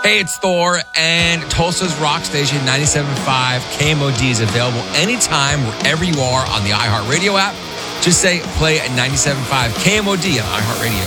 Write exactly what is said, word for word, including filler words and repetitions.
Hey, it's Thor, and Tulsa's rock station ninety-seven point five K M O D is available anytime, wherever you are on the iHeartRadio app. Just say play at ninety-seven point five K M O D on iHeartRadio.